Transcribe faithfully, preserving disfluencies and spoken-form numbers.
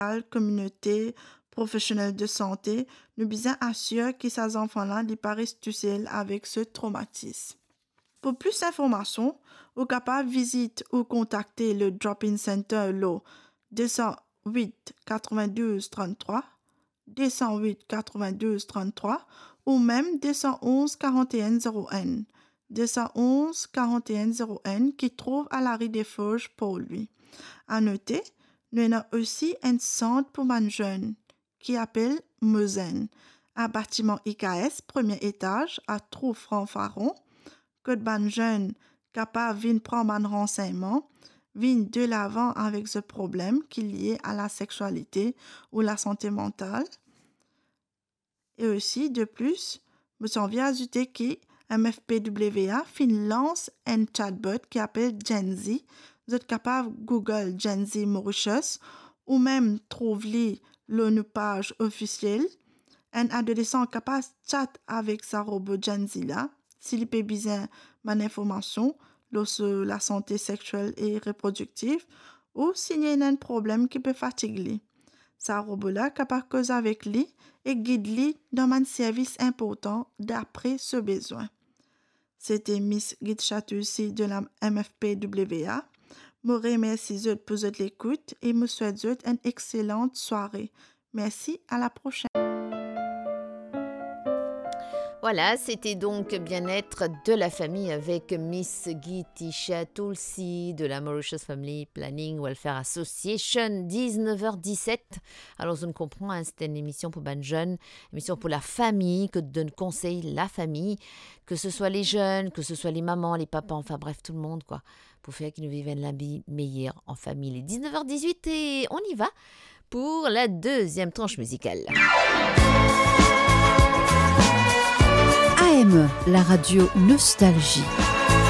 communauté, professionnels de santé, nous bien assurer que ces enfants-là ne paraissent tout seuls avec ce traumatisme. Pour plus d'informations, vous êtes capable de visiter ou contacter le Drop-in Center lo deux zéro huit quatre-vingt-douze trente-trois, deux zéro huit quatre-vingt-douze trente-trois ou même deux un un quarante et un zéro un, deux un un quarante et un zéro un qui trouve à la rue des Forges pour lui. À noter, nous avons aussi un centre pour les jeunes qui appelle Mosen, un bâtiment I K S, premier étage, à trois francs Faron, que les jeunes capables de prendre un renseignement, viennent de l'avant avec ce problème qui est lié à la sexualité ou la santé mentale. Et aussi, de plus, nous avons ajouté que M F P W A lance un chatbot qui appelle Gen Z. Vous êtes capable de Google Gen Z Mauritius ou même trouver l'ONU page officielle. Un adolescent capable de chat avec sa robot Gen Z là, s'il peut besoin d'une information sur la santé sexuelle et reproductive ou s'il y a un problème qui peut fatiguer. Sa robot là capable de causer avec lui et guide lui dans un service important d'après ce besoin. C'était Miss Guide Chatouci de la M F P W A. Je remercie pour votre écoute et je souhaite une excellente soirée. Merci, à la prochaine. Voilà, c'était donc Bien-être de la famille avec Miss Gitisha Tulsi de la Mauritius Family Planning Welfare Association, dix-neuf heures dix-sept. Alors, je ne comprends, hein, c'était une émission pour les jeunes, une émission pour la famille, que donne conseil la famille, que ce soit les jeunes, que ce soit les mamans, les papas, enfin bref, tout le monde, quoi, pour faire qu'ils nous vivent la vie meilleure en famille. Il est dix-neuf heures dix-huit et on y va pour la deuxième tranche musicale. A M, la radio Nostalgie.